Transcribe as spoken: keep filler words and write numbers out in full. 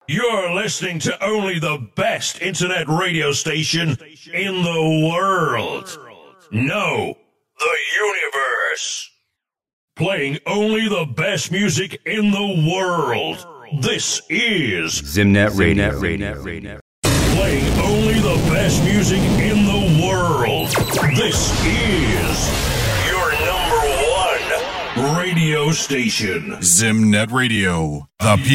You're listening to only the best internet radio station in the world. No, the universe. Playing only the best music in the world. This is Zimnet Radio. Radio. Playing only the best music in the world. This is your number one radio station. Zimnet Radio. The